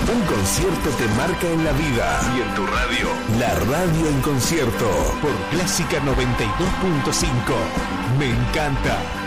Un concierto te marca en la vida. Y en tu radio. La radio en concierto. Por Clásica 92.5. Me encanta.